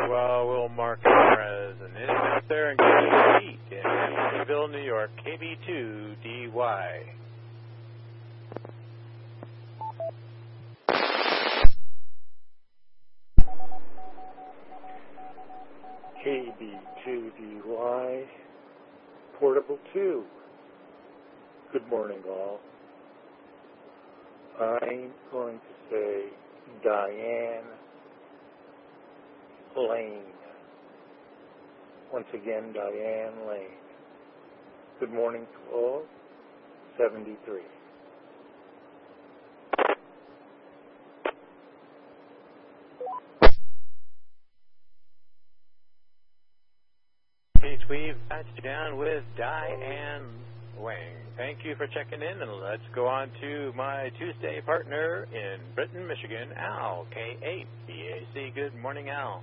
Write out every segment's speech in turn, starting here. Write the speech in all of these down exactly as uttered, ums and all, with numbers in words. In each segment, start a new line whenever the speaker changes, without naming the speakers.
well, we'll mark her as an in out there and give you a heat in Amityville, New York, K B two D Y.
K B two D Y, Portable two. Good morning, all. I'm going to say Diane Lane. Once again, Diane Lane. Good morning to all. seventy-three.
Pete, we've got you down with Diane Wang. Thank you for checking in, and let's go on to my Tuesday partner in Britain, Michigan, Al, K eight B A C. Good morning, Al.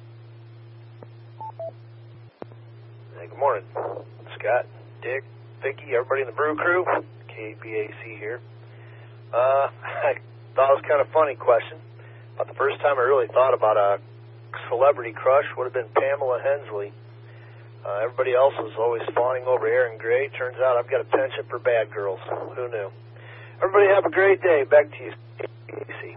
Hey, good morning, Scott, Dick, Vicky, everybody in the Brew Crew, K B A C here. Uh, I thought it was kind of a funny question. About the first time I really thought about a celebrity crush would have been Pamela Hensley. Uh, everybody else was always fawning over Aaron Gray. Turns out I've got a penchant for bad girls. Who knew? Everybody have a great day. Back to you, K B A C.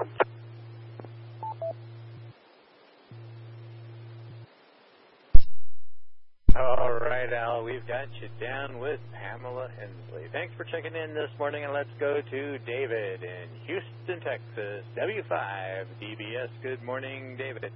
All right, Al, we've got you down with Pamela Hensley. Thanks for checking in this morning, and let's go to David in Houston, Texas, W five D B S. Good morning, David.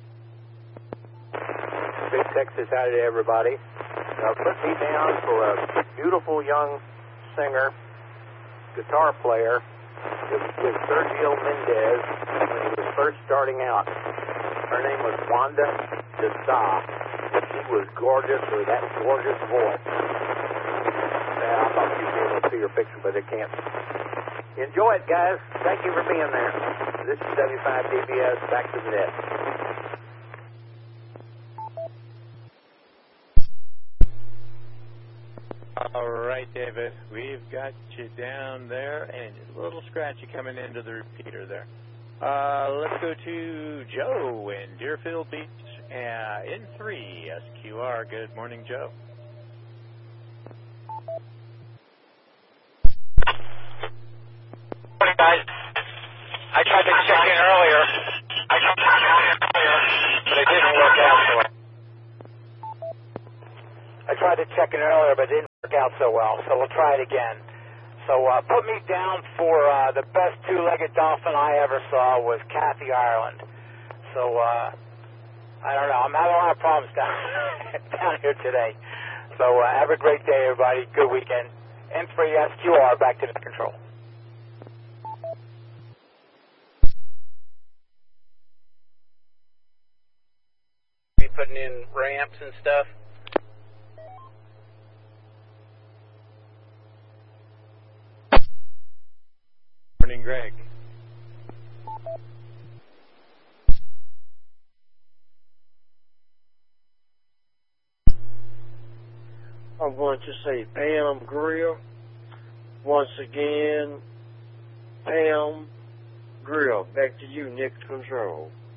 Big Texas howdy to everybody. Uh, put me down for a beautiful young singer, guitar player. It was with Sergio Mendez when he was first starting out. Her name was Wanda DeSa. She was gorgeous with that gorgeous voice. Yeah, I thought you'd be able to see her picture, but they can't. Enjoy it, guys. Thank you for being there. This is W five D B S, back to the net.
All right, David, we've got you down there, and a little scratchy coming into the repeater there. Uh, let's go to Joe in Deerfield Beach, uh, in three S Q R. Good morning, Joe.
Morning, guys. I tried to check in earlier. I tried to check in earlier, but it didn't work out so well. I tried to check in earlier, but it didn't work out so well, so we'll try it again. So uh, put me down for uh, the best two-legged dolphin I ever saw was Kathy Ireland. So uh, I don't know. I'm having a lot of problems down, down here today. So uh, have a great day, everybody. Good weekend. N three S Q R, back to the control.
Be putting in ramps and stuff.
Morning, Greg.
I'm going to say Pam Grill. Once again, Pam Grill. Back to you, Nick Control.